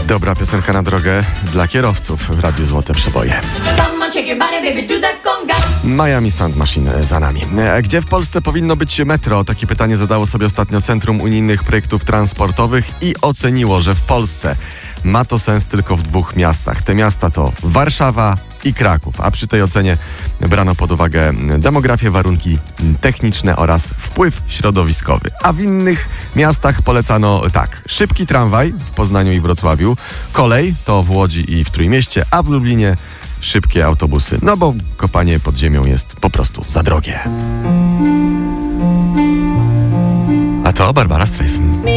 Dobra piosenka na drogę dla kierowców w Radiu Złote Przeboje. Miami Sound Machine za nami. Gdzie w Polsce powinno być metro? Takie pytanie zadało sobie ostatnio Centrum Unijnych Projektów Transportowych i oceniło, że w Polsce ma to sens tylko w 2 miastach. Te miasta to Warszawa i Kraków, a przy tej ocenie brano pod uwagę demografię, warunki techniczne oraz wpływ środowiskowy. A w innych miastach polecano tak: szybki tramwaj w Poznaniu i Wrocławiu, kolej to w Łodzi i w Trójmieście, a w Lublinie szybkie autobusy, no bo kopanie pod ziemią jest po prostu za drogie. A to Barbara Streisand.